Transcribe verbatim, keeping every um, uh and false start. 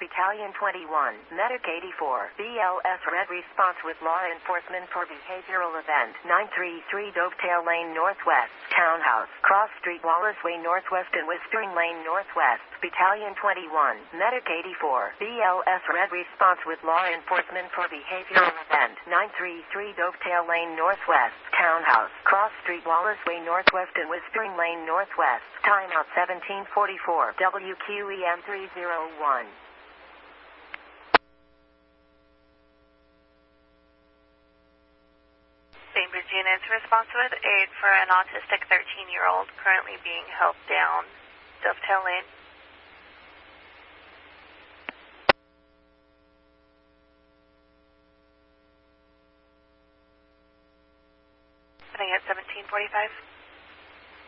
Battalion twenty-one, Medic eighty-four, B L S Red Response with Law Enforcement for Behavioral Event, nine three three Dovetail Lane Northwest, Townhouse, Cross Street Wallace Way Northwest and Whispering Lane Northwest, Battalion twenty-one, Medic eighty-four, B L S Red Response with Law Enforcement for Behavioral Event, nine three three Dovetail Lane Northwest, Townhouse, Cross Street Wallace Way Northwest and Whispering Lane Northwest, timeout seventeen forty-four, W Q E M three oh one. Bainbridge units response with aid for an autistic thirteen-year-old currently being held down. Dovetail Lane. Sitting at seventeen forty-five.